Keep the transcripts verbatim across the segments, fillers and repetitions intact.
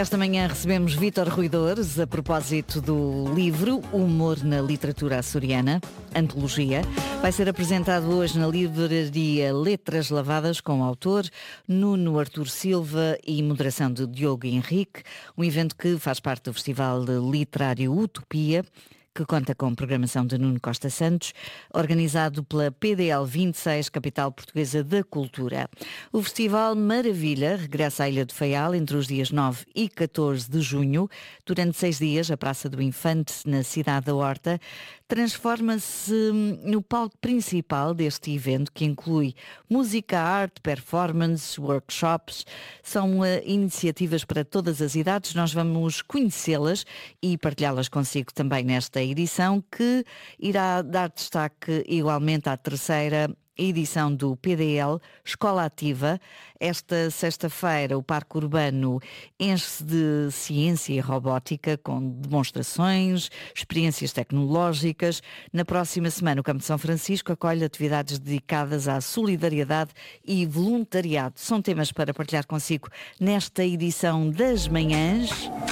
Esta manhã recebemos Vítor Ruidores a propósito do livro Humor na Literatura Açoriana, Antologia. Vai ser apresentado hoje na livraria Letras Lavadas com o autor Nuno Artur Silva e moderação de Diogo Henrique, um evento que faz parte do Festival Literário Utopia, que conta com programação de Nuno Costa Santos, organizado pela P D L vinte e seis, Capital Portuguesa da Cultura. O Festival Maravilha regressa à Ilha do Faial entre os dias nove e catorze de junho. Durante seis dias, a Praça do Infante, na cidade da Horta, transforma-se no palco principal deste evento, que inclui música, arte, performance, workshops. São uh, iniciativas para todas as idades. Nós vamos conhecê-las e partilhá-las consigo também nesta edição, que irá dar destaque igualmente à terceira edição do P D L Escola Ativa. Esta sexta-feira o Parque Urbano enche-se de ciência e robótica, com demonstrações, experiências tecnológicas. Na próxima semana o Campo de São Francisco acolhe atividades dedicadas à solidariedade e voluntariado. São temas para partilhar consigo nesta edição das manhãs.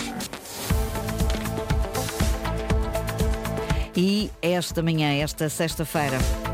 E esta manhã, esta sexta-feira,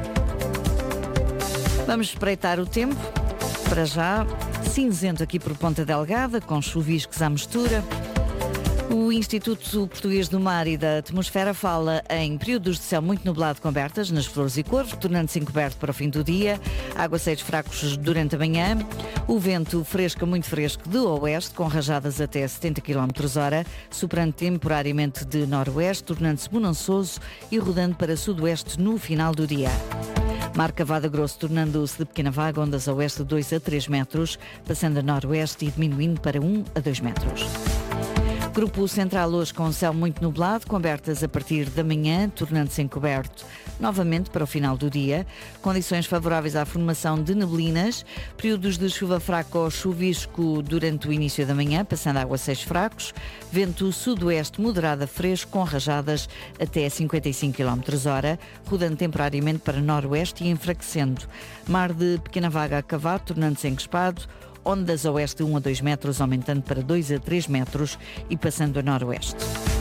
vamos espreitar o tempo. Para já, cinzento aqui por Ponta Delgada, com chuviscos à mistura. O Instituto Português do Mar e da Atmosfera fala em períodos de céu muito nublado com abertas nas Flores e Corvos, tornando-se encoberto para o fim do dia. Aguaceiros fracos durante a manhã. O vento fresco, muito fresco, de oeste, com rajadas até setenta quilómetros hora, soprando temporariamente de noroeste, tornando-se bonançoso e rodando para sudoeste no final do dia. Mar Cavada Grosso, tornando-se de pequena vaga, ondas a oeste de dois a três metros, passando a noroeste e diminuindo para um a dois metros. Grupo Central hoje com céu muito nublado, com abertas a partir da manhã, tornando-se encoberto novamente para o final do dia. Condições favoráveis à formação de neblinas, períodos de chuva fraca ou chuvisco durante o início da manhã, passando a aguaceiros fracos, vento sudoeste moderado a fresco, com rajadas até cinquenta e cinco quilómetros hora, rodando temporariamente para noroeste e enfraquecendo. Mar de pequena vaga a cavar, tornando-se encrespado, ondas a oeste de um a dois metros, aumentando para dois a três metros e passando a noroeste.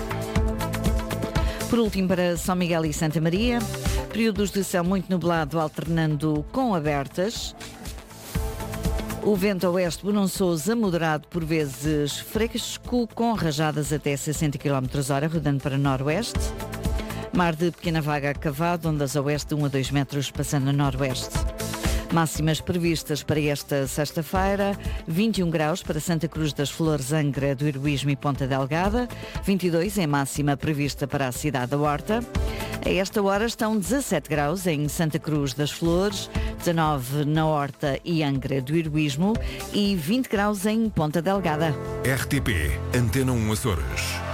Por último, para São Miguel e Santa Maria, períodos de céu muito nublado alternando com abertas. O vento a oeste bonançoso a moderado, por vezes fresco, com rajadas até sessenta quilómetros hora, rodando para noroeste. Mar de pequena vaga acavado, ondas a oeste de um a dois metros, passando a noroeste. Máximas previstas para esta sexta-feira: vinte e um graus para Santa Cruz das Flores, Angra do Heroísmo e Ponta Delgada, vinte e dois em máxima prevista para a cidade da Horta. A esta hora estão dezassete graus em Santa Cruz das Flores, dezanove na Horta e Angra do Heroísmo e vinte graus em Ponta Delgada. R T P Antena um Açores.